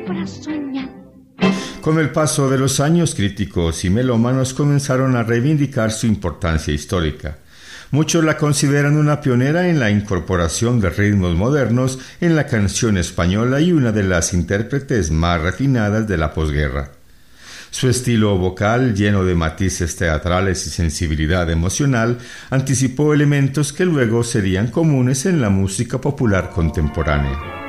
para soñar. Con el paso de los años, críticos y melómanos comenzaron a reivindicar su importancia histórica. Muchos la consideran una pionera en la incorporación de ritmos modernos en la canción española y una de las intérpretes más refinadas de la posguerra. Su estilo vocal, lleno de matices teatrales y sensibilidad emocional, anticipó elementos que luego serían comunes en la música popular contemporánea.